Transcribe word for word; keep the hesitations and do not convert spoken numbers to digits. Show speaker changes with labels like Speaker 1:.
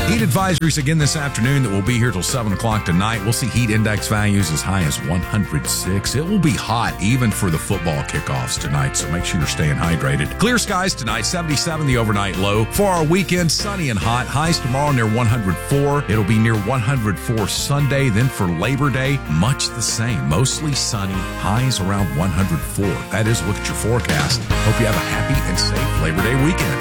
Speaker 1: Heat advisories again this afternoon that will be here till seven o'clock tonight. We'll see heat index values as high as one hundred six. It will be hot even for the football kickoffs tonight, so make sure you're staying hydrated. Clear skies tonight, seventy-seven the overnight low. For our weekend, sunny and hot. Highs tomorrow near one hundred four. It'll be near one hundred four Sunday. Then for Labor Day, much the same. Mostly sunny. Highs around one hundred four. That is a look at your forecast. Hope you have a happy and safe Labor Day weekend.